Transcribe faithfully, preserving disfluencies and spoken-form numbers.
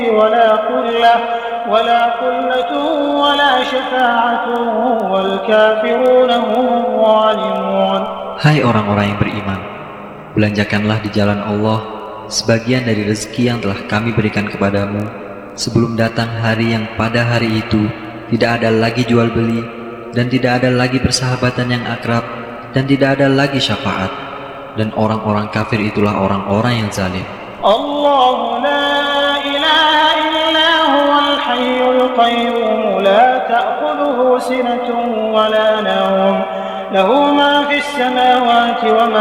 ولا قلة ولا قلة ولا شفاعة والكافرون هم الظالمون. Hai orang-orang yang beriman, belanjakanlah di jalan Allah sebagian dari rezeki yang telah kami berikan kepadamu sebelum datang hari yang pada hari itu tidak ada lagi jual beli dan tidak ada lagi persahabatan yang akrab dan tidak ada lagi syafaat, dan orang-orang kafir itulah orang-orang yang zalim. الله لا إله إلا هو الحي القيوم لا تأخذه سنة ولا نوم له ما في السماوات وما